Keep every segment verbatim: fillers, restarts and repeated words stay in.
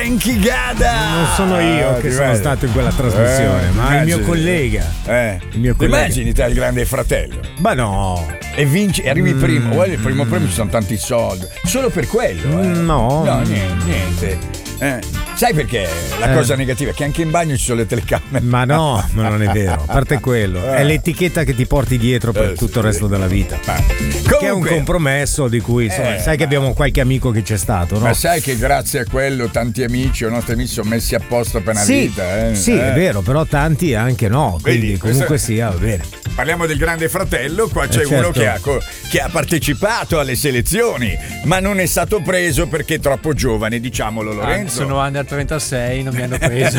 Frankie Gada. Non sono io ah, che sono bello. stato in quella trasmissione, eh, ma immagini. il mio collega. Eh. Il mio Ti collega. immagini te il grande fratello? Ma no. E vinci, e arrivi Mm. primo. Guarda, il primo premio ci sono tanti soldi. Solo per quello, eh. No. No, niente. niente. Eh, sai perché la Eh. cosa negativa è che anche in bagno ci sono le telecamere. Ma no, ma non è vero. A parte quello, è l'etichetta che ti porti dietro per Eh, tutto sì, il resto sì. della vita. Comunque, Che è un compromesso di cui insomma, Eh, sai che abbiamo qualche amico che c'è stato, no? ma sai che grazie a quello tanti amici o nostri amici sono messi a posto per una Sì, vita, eh? sì, Eh. è vero, però tanti anche no. Quindi Vedi, comunque questo- sia, va bene. Parliamo del grande fratello, qua c'è Eh, certo. uno che ha, co- che ha partecipato alle selezioni, ma non è stato preso perché è troppo giovane, diciamolo Ah, Lorenzo. sono under trentasei, non mi hanno preso.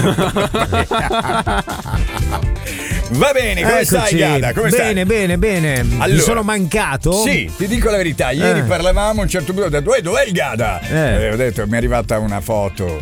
Va bene, come Eccoci. stai Gada? Come bene, stai? bene, bene. Allora, Mi sono mancato? Sì, ti dico la verità, ieri Eh. parlavamo, a un certo punto ho detto, "Uè, dov'è il Gada?" Eh. E ho detto, mi è arrivata una foto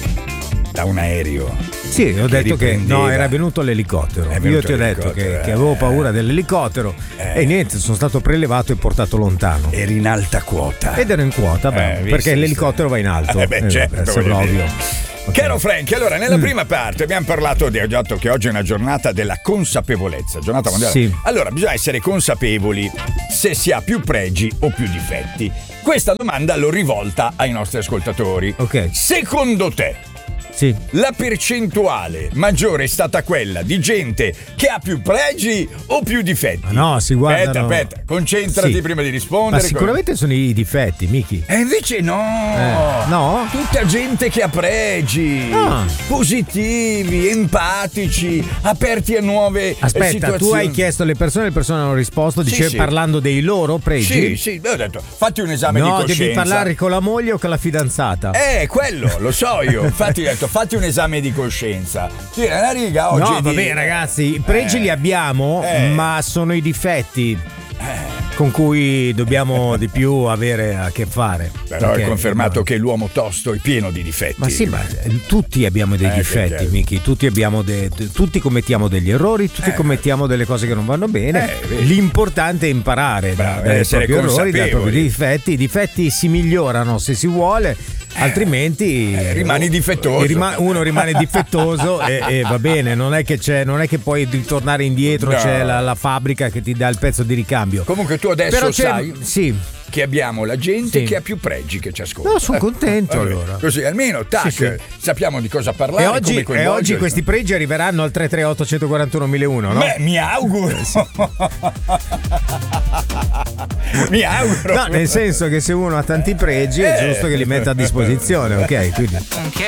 da un aereo. Sì, ho detto che riprendeva. no, era venuto l'elicottero. È Io venuto ti ho detto l'elicottero, che, eh. che avevo paura dell'elicottero Eh. e niente, sono stato prelevato e portato lontano. Eri in alta quota. Ed ero in quota, beh, Eh, visto, perché visto. l'elicottero va in alto. Eh, beh, certo, vabbè, voglio sembra dire. ovvio. Ok. Caro Frank, allora nella prima parte abbiamo parlato di ho detto che oggi è una giornata della consapevolezza, giornata mondiale. Sì. Allora, bisogna essere consapevoli se si ha più pregi o più difetti. Questa domanda l'ho rivolta ai nostri ascoltatori. Ok. Secondo te, Sì. la percentuale maggiore è stata quella di gente che ha più pregi o più difetti? Ma no, si guardano. Aspetta, aspetta, concentrati Sì. prima di Ma rispondere. sicuramente sono i difetti, Miki. E invece no! Eh, no? Tutta gente che ha pregi, Ah. positivi, empatici, aperti a nuove eh, Aspetta, situazioni. tu hai chiesto alle persone, le persone hanno risposto, Sì, dice, sì. parlando dei loro pregi? Sì, sì, ho detto, fatti un esame di No, coscienza. devi parlare con la moglie o con la fidanzata. Eh, quello, lo so io. Infatti ho detto, fatti un esame di coscienza. Tira una riga oggi. No, di- vabbè, ragazzi, i pregi Eh. li abbiamo, Eh. ma sono i difetti con cui dobbiamo di più avere a che fare. Però Perché- è confermato che l'uomo tosto è pieno di difetti. Ma sì, ma tutti abbiamo dei Eh, difetti, perché- Miki. Tutti abbiamo de- tutti commettiamo degli errori, tutti Eh. commettiamo delle cose che non vanno bene. Eh, vedi. L'importante è imparare da- Bravo, dai essere propri errori, dai propri consapevoli. difetti. I difetti si migliorano se si vuole, altrimenti eh, rimani difettoso. rima- uno rimane difettoso e, e va bene. Non è che c'è, non è che puoi ritornare indietro, No. c'è la, la fabbrica che ti dà il pezzo di ricambio. Comunque tu adesso Però c'è, sai sì. che abbiamo la gente Sì. che ha più pregi che ci ascolta. No, sono contento, Vabbè, allora. Così almeno tac, Sì, sì. sappiamo di cosa parlare. E come oggi, e coinvolgere. oggi questi pregi arriveranno al tre tre otto uno quattro uno uno uno, no? Beh, mi auguro. mi auguro. No, nel senso che se uno ha tanti pregi è Eh. giusto che li metta a disposizione, ok? Quindi. Ok,